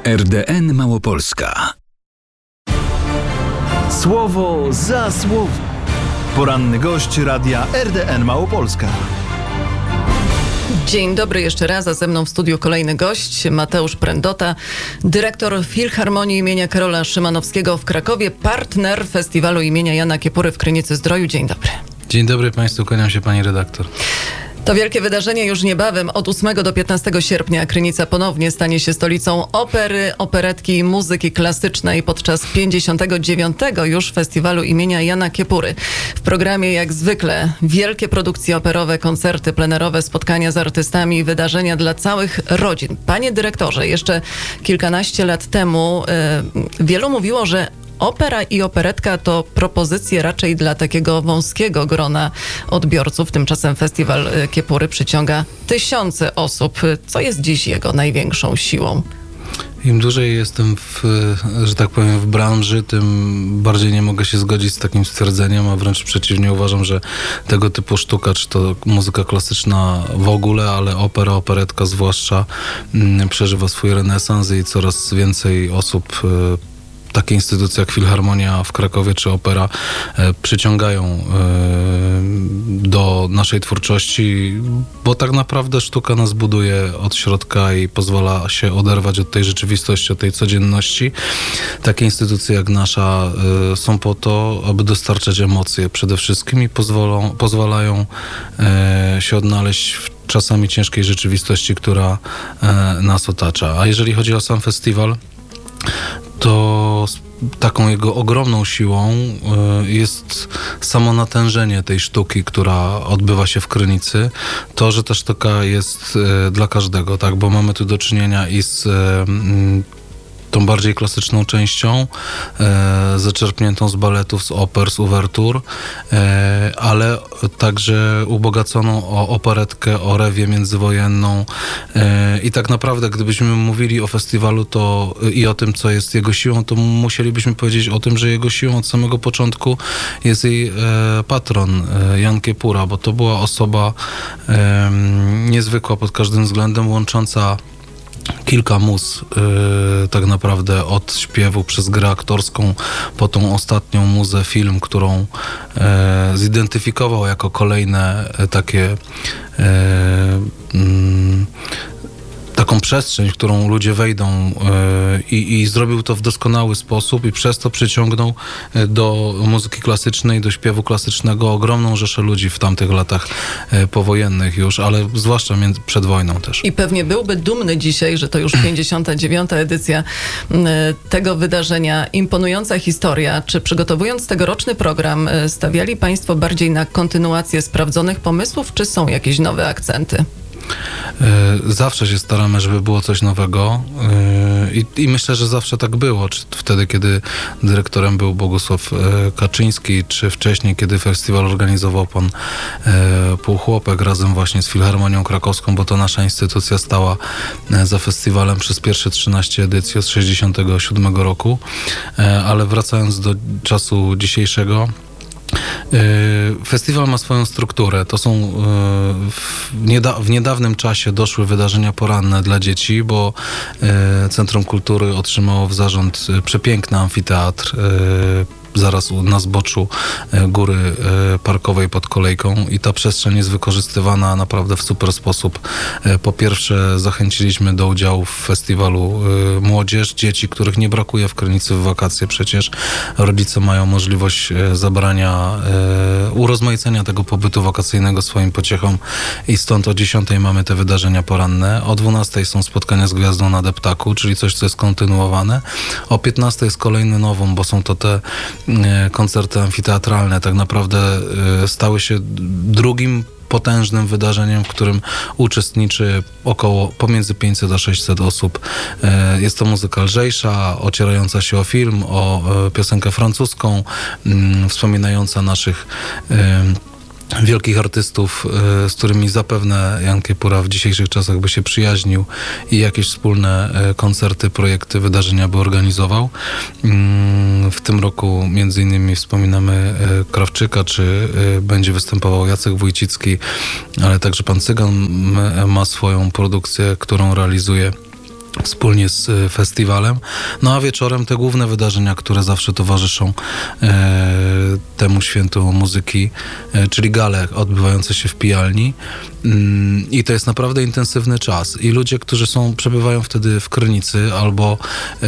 RDN Małopolska. Słowo za słowo. Poranny gość radia RDN Małopolska. Dzień dobry jeszcze raz, a ze mną w studiu kolejny gość, Mateusz Prędota, dyrektor Filharmonii imienia Karola Szymanowskiego w Krakowie, partner festiwalu imienia Jana Kiepury w Krynicy-Zdroju. Dzień dobry. Dzień dobry Państwu, kłaniam się pani redaktor. To wielkie wydarzenie już niebawem, od 8 do 15 sierpnia Krynica ponownie stanie się stolicą opery, operetki i muzyki klasycznej podczas 59. już festiwalu imienia Jana Kiepury. W programie jak zwykle wielkie produkcje operowe, koncerty plenerowe, spotkania z artystami, wydarzenia dla całych rodzin. Panie dyrektorze, jeszcze kilkanaście lat temu wielu mówiło, że opera i operetka to propozycje raczej dla takiego wąskiego grona odbiorców. Tymczasem festiwal Kiepury przyciąga tysiące osób. Co jest dziś jego największą siłą? Im dłużej jestem że tak powiem, w branży, tym bardziej nie mogę się zgodzić z takim stwierdzeniem, a wręcz przeciwnie, uważam, że tego typu sztuka, czy to muzyka klasyczna w ogóle, ale opera, operetka zwłaszcza, przeżywa swój renesans i coraz więcej osób, takie instytucje jak Filharmonia w Krakowie czy opera przyciągają do naszej twórczości, bo tak naprawdę sztuka nas buduje od środka i pozwala się oderwać od tej rzeczywistości, od tej codzienności. Takie instytucje jak nasza są po to, aby dostarczać emocje przede wszystkim i pozwalają się odnaleźć w czasami ciężkiej rzeczywistości, która nas otacza. A jeżeli chodzi o sam festiwal, to taką jego ogromną siłą jest samo natężenie tej sztuki, która odbywa się w Krynicy. To, że ta sztuka jest dla każdego, tak, bo mamy tu do czynienia i z tą bardziej klasyczną częścią, zaczerpniętą z baletów, z oper, z uwertur, ale także ubogaconą o operetkę, o rewię międzywojenną. I tak naprawdę, gdybyśmy mówili o festiwalu to i o tym, co jest jego siłą, to musielibyśmy powiedzieć o tym, że jego siłą od samego początku jest jej patron, Jan Kiepura, bo to była osoba niezwykła pod każdym względem, łącząca kilka mus, tak naprawdę od śpiewu przez grę aktorską, po tą ostatnią muzę, film, którą zidentyfikował jako kolejne takie taką przestrzeń, w którą ludzie wejdą i zrobił to w doskonały sposób i przez to przyciągnął do muzyki klasycznej, do śpiewu klasycznego ogromną rzeszę ludzi w tamtych latach powojennych już, ale zwłaszcza przed wojną też. I pewnie byłby dumny dzisiaj, że to już 59. edycja tego wydarzenia. Imponująca historia. Czy przygotowując tegoroczny program stawiali Państwo bardziej na kontynuację sprawdzonych pomysłów, czy są jakieś nowe akcenty? Zawsze się staramy, żeby było coś nowego i myślę, że zawsze tak było. Czy wtedy, kiedy dyrektorem był Bogusław Kaczyński, czy wcześniej, kiedy festiwal organizował pan Półchłopek razem właśnie z Filharmonią Krakowską, bo to nasza instytucja stała za festiwalem przez pierwsze 13 edycji od 1967 roku. Ale wracając do czasu dzisiejszego, festiwal ma swoją strukturę. To są w niedawnym czasie doszły wydarzenia poranne dla dzieci, bo Centrum Kultury otrzymało w zarząd przepiękny amfiteatr zaraz na zboczu góry parkowej pod kolejką i ta przestrzeń jest wykorzystywana naprawdę w super sposób. Po pierwsze zachęciliśmy do udziału w festiwalu młodzież, dzieci, których nie brakuje w Krynicy w wakacje przecież. Rodzice mają możliwość zabrania, urozmaicenia tego pobytu wakacyjnego swoim pociechom i stąd o 10 mamy te wydarzenia poranne. O 12 są spotkania z Gwiazdą na Deptaku, czyli coś, co jest kontynuowane. O 15 jest kolejny nowum, bo są to te koncerty amfiteatralne. Tak naprawdę stały się drugim potężnym wydarzeniem, w którym uczestniczy pomiędzy 500 a 600 osób. Jest to muzyka lżejsza, ocierająca się o film, o piosenkę francuską, wspominająca naszych wielkich artystów, z którymi zapewne Jan Kiepura w dzisiejszych czasach by się przyjaźnił i jakieś wspólne koncerty, projekty, wydarzenia by organizował. W tym roku między innymi wspominamy Krawczyka, czy będzie występował Jacek Wójcicki, ale także pan Cygan ma swoją produkcję, którą realizuje wspólnie z festiwalem. No a wieczorem te główne wydarzenia, które zawsze towarzyszą temu świętu muzyki, czyli gale odbywające się w pijalni. I to jest naprawdę intensywny czas. I ludzie, którzy przebywają wtedy w Krynicy albo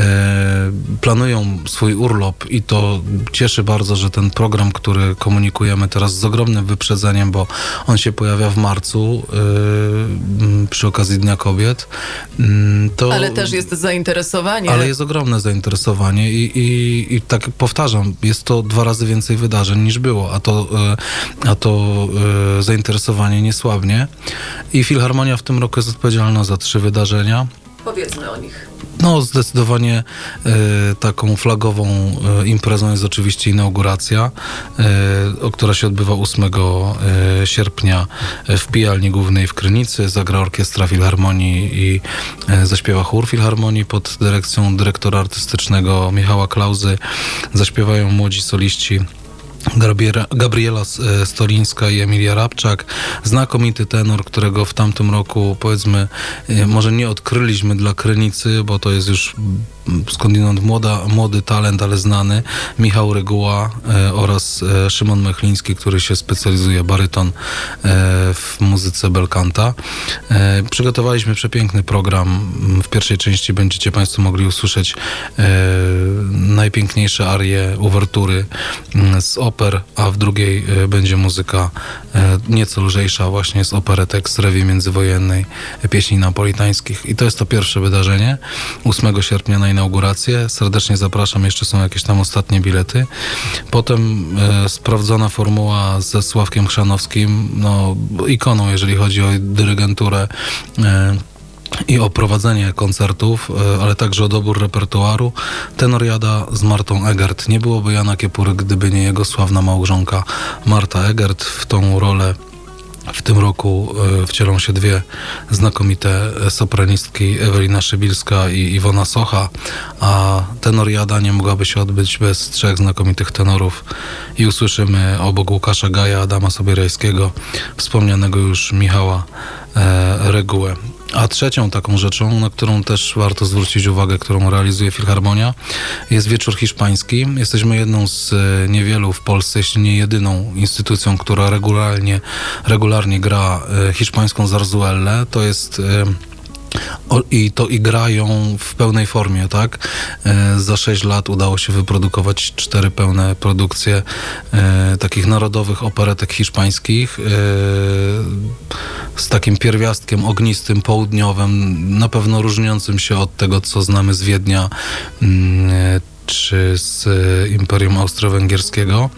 planują swój urlop, i to cieszy bardzo, że ten program, który komunikujemy teraz z ogromnym wyprzedzeniem, bo on się pojawia w marcu przy okazji Dnia Kobiet. Ale też jest zainteresowanie. Ale jest ogromne zainteresowanie i tak powtarzam, jest to 2 razy więcej wydarzeń niż było, a to zainteresowanie nie słabnie. I Filharmonia w tym roku jest odpowiedzialna za 3 wydarzenia. Powiedzmy o nich. No, zdecydowanie taką flagową imprezą jest oczywiście inauguracja, która się odbywa 8 sierpnia w Pijalni Głównej w Krynicy. Zagra Orkiestra Filharmonii i zaśpiewa chór Filharmonii pod dyrekcją dyrektora artystycznego Michała Klauzy. Zaśpiewają młodzi soliści Gabriela Stolińska i Emilia Rabczak. Znakomity tenor, którego w tamtym roku, powiedzmy, może nie odkryliśmy dla Krynicy, bo to jest już skądinąd młody talent, ale znany, Michał Reguła oraz Szymon Mechliński, który się specjalizuje baryton w muzyce belcanta. Przygotowaliśmy przepiękny program. W pierwszej części będziecie Państwo mogli usłyszeć najpiękniejsze arie, uwertury z oper, a w drugiej będzie muzyka nieco lżejsza, właśnie z operetek z rewi międzywojennej, pieśni napolitańskich. I to jest to pierwsze wydarzenie, 8 sierpnia na inaugurację. Serdecznie zapraszam, jeszcze są jakieś tam ostatnie bilety. Potem sprawdzona formuła ze Sławkiem Chrzanowskim, no ikoną, jeżeli chodzi o dyrygenturę i o prowadzenie koncertów, ale także o dobór repertuaru. Tenoriada z Martą Egert. Nie byłoby Jana Kiepury, gdyby nie jego sławna małżonka Marta Egert. W tą rolę w tym roku wcielą się 2 znakomite sopranistki, Ewelina Szybilska i Iwona Socha, a tenoriada nie mogłaby się odbyć bez 3 znakomitych tenorów i usłyszymy obok Łukasza Gaja, Adama Sobierajskiego, wspomnianego już Michała Regułę. A trzecią taką rzeczą, na którą też warto zwrócić uwagę, którą realizuje Filharmonia, jest Wieczór Hiszpański. Jesteśmy jedną z niewielu w Polsce, jeśli nie jedyną instytucją, która regularnie gra hiszpańską zarzuellę. To jest i grają w pełnej formie, tak? Za 6 lat udało się wyprodukować 4 pełne produkcje takich narodowych operetek hiszpańskich z takim pierwiastkiem ognistym, południowym, na pewno różniącym się od tego, co znamy z Wiednia czy z Imperium Austro-Węgierskiego.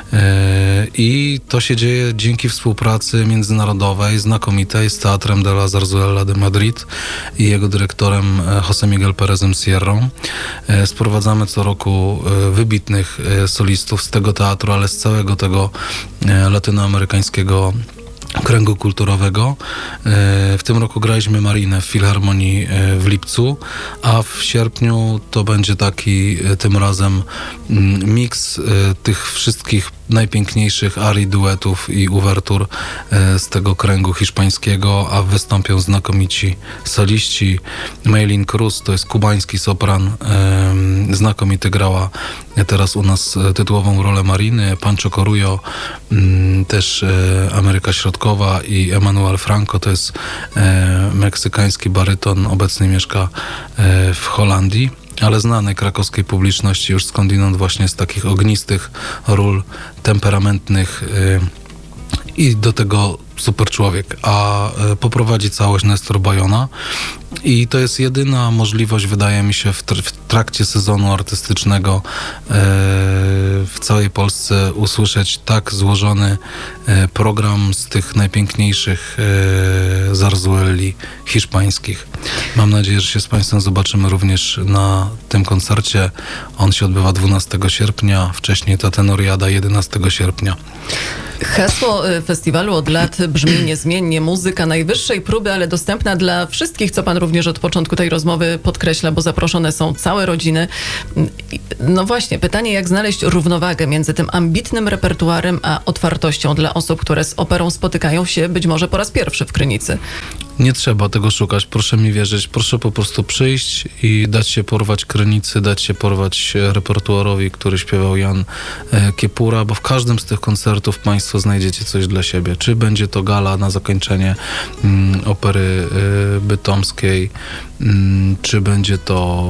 I to się dzieje dzięki współpracy międzynarodowej, znakomitej, z Teatrem de la Zarzuela de Madrid i jego dyrektorem José Miguel Pérezem Sierrą. Sprowadzamy co roku wybitnych solistów z tego teatru, ale z całego tego latynoamerykańskiego kręgu kulturowego. W tym roku graliśmy Marinę w Filharmonii w lipcu, a w sierpniu to będzie taki tym razem miks tych wszystkich najpiękniejszych arii, duetów i uwertur z tego kręgu hiszpańskiego, a wystąpią znakomici soliści. Maylin Cruz to jest kubański sopran, znakomity, grała teraz u nas tytułową rolę Mariny. Pancho Corullo, też Ameryka Środkowa, i Emanuel Franco to jest meksykański baryton, obecnie mieszka w Holandii, ale znany krakowskiej publiczności już skądinąd właśnie z takich ognistych ról, temperamentnych i do tego super człowiek, a poprowadzi całość Nestor Bajona i to jest jedyna możliwość, wydaje mi się, w trakcie sezonu artystycznego w całej Polsce usłyszeć tak złożony program z tych najpiękniejszych zarzuelli hiszpańskich. Mam nadzieję, że się z Państwem zobaczymy również na tym koncercie. On się odbywa 12 sierpnia, wcześniej ta tenoriada 11 sierpnia. Hasło festiwalu od lat brzmi niezmiennie: muzyka najwyższej próby, ale dostępna dla wszystkich, co pan również od początku tej rozmowy podkreśla, bo zaproszone są całe rodziny. No właśnie, pytanie, jak znaleźć równowagę między tym ambitnym repertuarem, a otwartością dla osób, które z operą spotykają się być może po raz pierwszy w Krynicy? Nie trzeba tego szukać, proszę mi wierzyć. Proszę po prostu przyjść i dać się porwać Krynicy, dać się porwać repertuarowi, który śpiewał Jan Kiepura, bo w każdym z tych koncertów państwo znajdziecie coś dla siebie. Czy będzie to gala na zakończenie opery bytomskiej, czy będzie to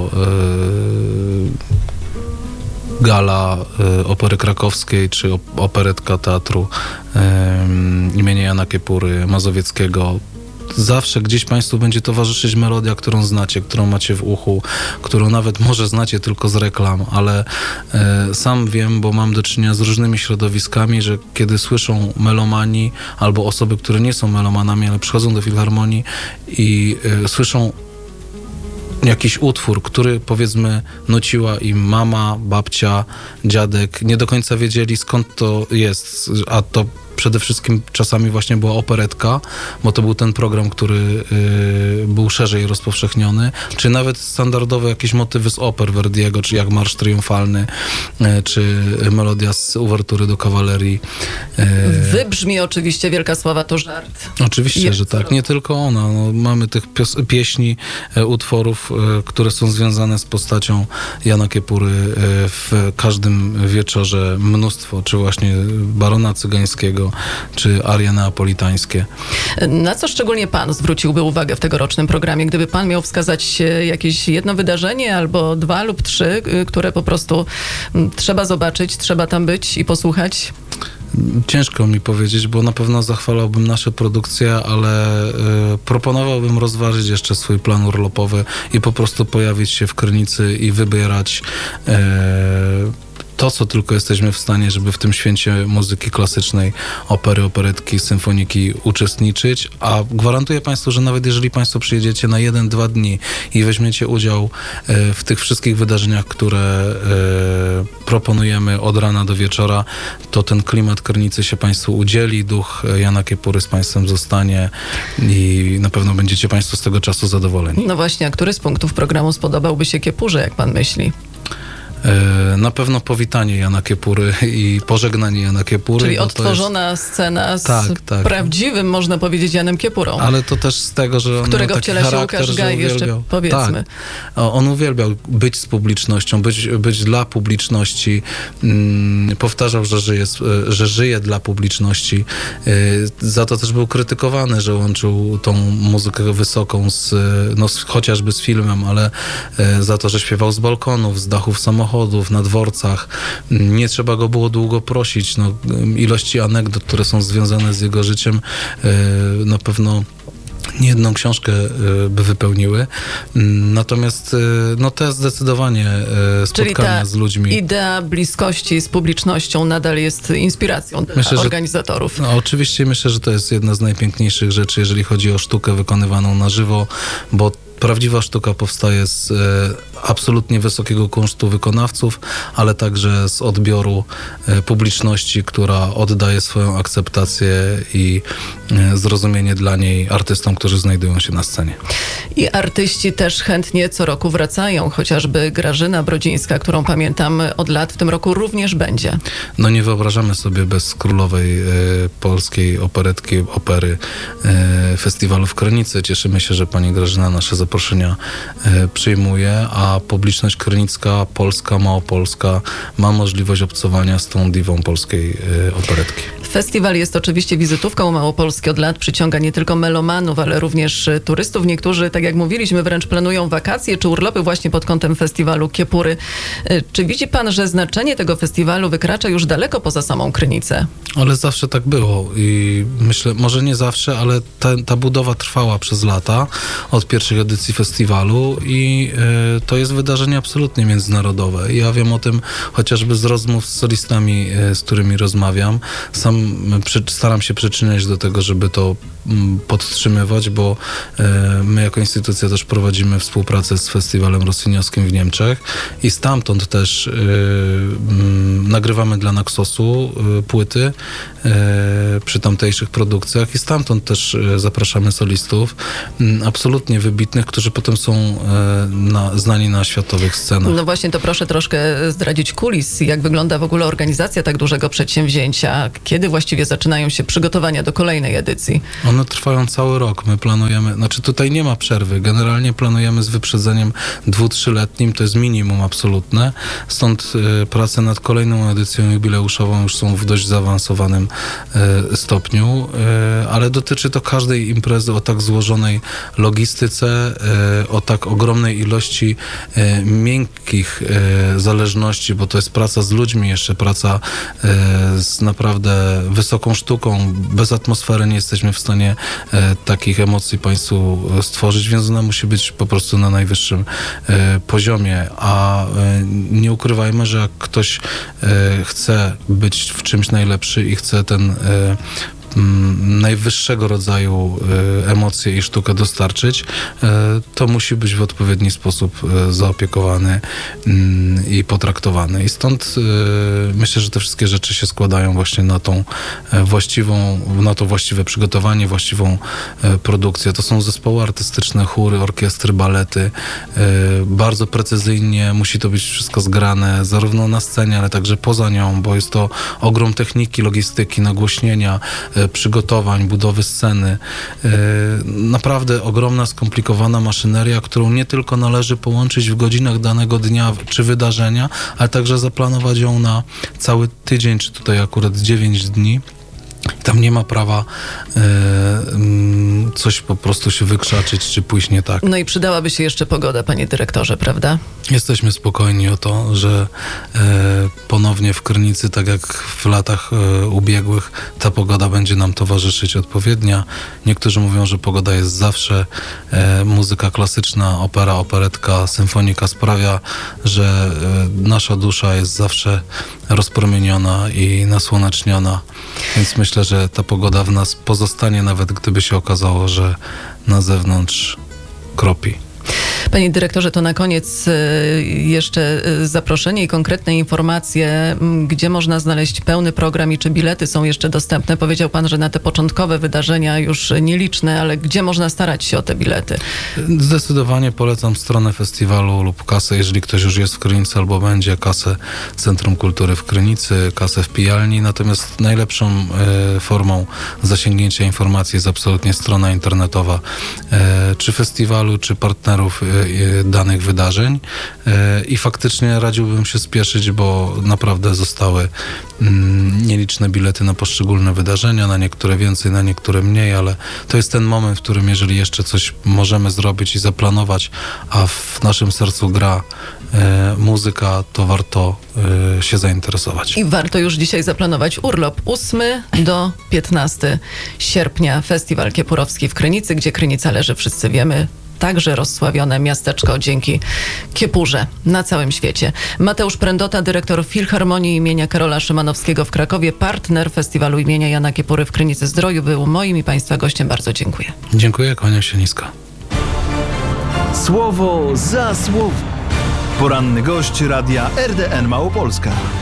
gala opery krakowskiej, czy operetka teatru imienia Jana Kiepury Mazowieckiego. Zawsze gdzieś państwu będzie towarzyszyć melodia, którą znacie, którą macie w uchu, którą nawet może znacie tylko z reklam, ale sam wiem, bo mam do czynienia z różnymi środowiskami, że kiedy słyszą melomani albo osoby, które nie są melomanami, ale przychodzą do filharmonii i słyszą jakiś utwór, który powiedzmy nuciła im mama, babcia, dziadek, nie do końca wiedzieli skąd to jest, a to przede wszystkim czasami właśnie była operetka, bo to był ten program, który był szerzej rozpowszechniony, czy nawet standardowe jakieś motywy z oper Verdiego, czy jak Marsz Triumfalny, czy melodia z uwertury do kawalerii. Wybrzmi oczywiście Wielka Sława to żart. Oczywiście, że tak. Nie tylko ona. No, mamy tych pieśni, utworów, które są związane z postacią Jana Kiepury w każdym wieczorze mnóstwo, czy właśnie Barona Cygańskiego, czy arie neapolitańskie. Na co szczególnie pan zwróciłby uwagę w tegorocznym programie? Gdyby pan miał wskazać jakieś jedno wydarzenie albo 2 lub 3, które po prostu trzeba zobaczyć, trzeba tam być i posłuchać? Ciężko mi powiedzieć, bo na pewno zachwalałbym nasze produkcje, ale proponowałbym rozważyć jeszcze swój plan urlopowy i po prostu pojawić się w Krynicy i wybierać to, co tylko jesteśmy w stanie, żeby w tym święcie muzyki klasycznej, opery, operetki, symfoniki uczestniczyć, a gwarantuję państwu, że nawet jeżeli państwo przyjedziecie na 1-2 dni i weźmiecie udział w tych wszystkich wydarzeniach, które proponujemy od rana do wieczora, to ten klimat Krynicy się państwu udzieli, duch Jana Kiepury z państwem zostanie i na pewno będziecie państwo z tego czasu zadowoleni. No właśnie, a który z punktów programu spodobałby się Kiepurze, jak pan myśli? Na pewno powitanie Jana Kiepury i pożegnanie Jana Kiepury. Czyli odtworzona scena z prawdziwym, można powiedzieć, Janem Kiepurą. Ale to też z tego, że on którego miał taki wciela się charakter, Łukasz Gaj, jeszcze powiedzmy. Tak. On uwielbiał być z publicznością, być dla publiczności. Powtarzał, że żyje dla publiczności. Za to też był krytykowany, że łączył tą muzykę wysoką chociażby z filmem, ale za to, że śpiewał z balkonów, z dachów samochodów, na dworcach. Nie trzeba go było długo prosić. No, ilości anegdot, które są związane z jego życiem, na pewno niejedną książkę by wypełniły. Natomiast no te zdecydowanie spotkania z ludźmi. Idea bliskości z publicznością nadal jest inspiracją dla organizatorów. No, oczywiście myślę, że to jest jedna z najpiękniejszych rzeczy, jeżeli chodzi o sztukę wykonywaną na żywo, bo prawdziwa sztuka powstaje z absolutnie wysokiego kunsztu wykonawców, ale także z odbioru publiczności, która oddaje swoją akceptację i zrozumienie dla niej artystom, którzy znajdują się na scenie. I artyści też chętnie co roku wracają, chociażby Grażyna Brodzińska, którą pamiętam od lat, w tym roku również będzie. No nie wyobrażamy sobie bez królowej polskiej operetki, opery festiwalu w Krynicy. Cieszymy się, że pani Grażyna nasze zaproszenia przyjmuje, a publiczność krynicka, polska, małopolska ma możliwość obcowania z tą diwą polskiej operetki. Festiwal jest oczywiście wizytówką Małopolski od lat, przyciąga nie tylko melomanów, ale również turystów. Niektórzy, tak jak mówiliśmy, wręcz planują wakacje czy urlopy właśnie pod kątem festiwalu Kiepury. Czy widzi pan, że znaczenie tego festiwalu wykracza już daleko poza samą Krynicę? Ale zawsze tak było i myślę, może nie zawsze, ale ta budowa trwała przez lata od pierwszych edycji festiwalu i to jest wydarzenie absolutnie międzynarodowe. Ja wiem o tym chociażby z rozmów z solistami, z którymi rozmawiam. Sam staram się przyczyniać do tego, żeby to podtrzymywać, bo my jako instytucja też prowadzimy współpracę z Festiwalem Rossiniowskim w Niemczech i stamtąd też nagrywamy dla Naxosu płyty przy tamtejszych produkcjach i stamtąd też zapraszamy solistów absolutnie wybitnych, którzy potem są znani na światowych scenach. No właśnie, to proszę troszkę zdradzić kulis, jak wygląda w ogóle organizacja tak dużego przedsięwzięcia, kiedy właściwie zaczynają się przygotowania do kolejnej edycji? One trwają cały rok. My planujemy, tutaj nie ma przerwy. Generalnie planujemy z wyprzedzeniem 2-3-letnim, to jest minimum absolutne. Stąd prace nad kolejną edycją jubileuszową już są w dość zaawansowanym stopniu, ale dotyczy to każdej imprezy o tak złożonej logistyce, o tak ogromnej ilości miękkich zależności, bo to jest praca z ludźmi, jeszcze praca z naprawdę wysoką sztuką. Bez atmosfery nie jesteśmy w stanie takich emocji Państwu stworzyć, więc ona musi być po prostu na najwyższym poziomie. A nie ukrywajmy, że jak ktoś chce być w czymś najlepszy i chce ten najwyższego rodzaju emocje i sztukę dostarczyć, to musi być w odpowiedni sposób zaopiekowany i potraktowany. I stąd myślę, że te wszystkie rzeczy się składają właśnie na to właściwe przygotowanie, właściwą produkcję. To są zespoły artystyczne, chóry, orkiestry, balety. Bardzo precyzyjnie musi to być wszystko zgrane, zarówno na scenie, ale także poza nią, bo jest to ogrom techniki, logistyki, nagłośnienia, przygotowań, budowy sceny. Naprawdę ogromna, skomplikowana maszyneria, którą nie tylko należy połączyć w godzinach danego dnia czy wydarzenia, ale także zaplanować ją na cały tydzień, czy tutaj akurat 9 dni. Tam nie ma prawa coś po prostu się wykrzaczyć, czy pójść nie tak. No i przydałaby się jeszcze pogoda, panie dyrektorze, prawda? Jesteśmy spokojni o to, że ponownie w Krynicy, tak jak w latach ubiegłych, ta pogoda będzie nam towarzyszyć odpowiednia. Niektórzy mówią, że pogoda jest zawsze. Muzyka klasyczna, opera, operetka, symfonika sprawia, że nasza dusza jest zawsze rozpromieniona i nasłoneczniona. Więc myślę, że ta pogoda w nas pozostanie, nawet gdyby się okazało, że na zewnątrz kropi. Panie dyrektorze, to na koniec jeszcze zaproszenie i konkretne informacje, gdzie można znaleźć pełny program i czy bilety są jeszcze dostępne. Powiedział pan, że na te początkowe wydarzenia już nieliczne, ale gdzie można starać się o te bilety? Zdecydowanie polecam stronę festiwalu lub kasę, jeżeli ktoś już jest w Krynicy albo będzie, kasę Centrum Kultury w Krynicy, kasę w Pijalni. Natomiast najlepszą formą zasięgnięcia informacji jest absolutnie strona internetowa czy festiwalu, czy partnerów danych wydarzeń i faktycznie radziłbym się spieszyć, bo naprawdę zostały nieliczne bilety na poszczególne wydarzenia, na niektóre więcej, na niektóre mniej, ale to jest ten moment, w którym jeżeli jeszcze coś możemy zrobić i zaplanować, a w naszym sercu gra muzyka, to warto się zainteresować. I warto już dzisiaj zaplanować urlop. 8 do 15 sierpnia Festiwal Kiepurowski w Krynicy, gdzie Krynica leży, wszyscy wiemy, także rozsławione miasteczko dzięki Kiepurze na całym świecie. Mateusz Prędota, dyrektor Filharmonii imienia Karola Szymanowskiego w Krakowie, partner festiwalu imienia Jana Kiepury w Krynicy-Zdroju, był moim i państwa gościem. Bardzo dziękuję. Dziękuję, kłaniam się nisko. Słowo za słowo. Poranny gość radia RDN Małopolska.